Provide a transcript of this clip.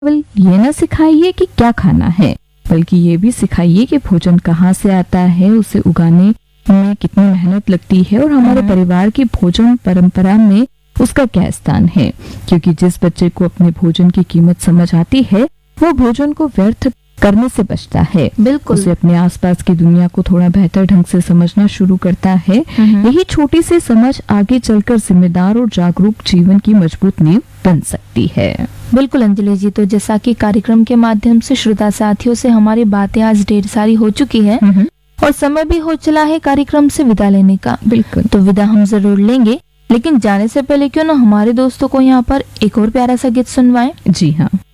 केवल ये न सिखाइए कि क्या खाना है, बल्कि ये भी सिखाइए कि भोजन कहाँ से आता है, उसे उगाने में कितनी मेहनत लगती है और हमारे परिवार की भोजन परंपरा में उसका क्या स्थान है। क्योंकि जिस बच्चे को अपने भोजन की कीमत समझ आती है, वो भोजन को व्यर्थ करने से बचता है। बिल्कुल। उसे अपने आसपास की दुनिया को थोड़ा बेहतर ढंग से समझना शुरू करता है। यही छोटी सी समझ आगे चलकर जिम्मेदार और जागरूक जीवन की मजबूत नींव बन सकती है। बिल्कुल अंजलि जी, तो जैसा कि कार्यक्रम के माध्यम से श्रोता साथियों से हमारी बातें आज ढेर सारी हो चुकी है और समय भी हो चला है कार्यक्रम से विदा लेने का। बिल्कुल। तो विदा हम जरूर लेंगे, लेकिन जाने से पहले क्यों ना हमारे दोस्तों को यहाँ पर एक और प्यारा सा गीत सुनवाएं। जी हाँ।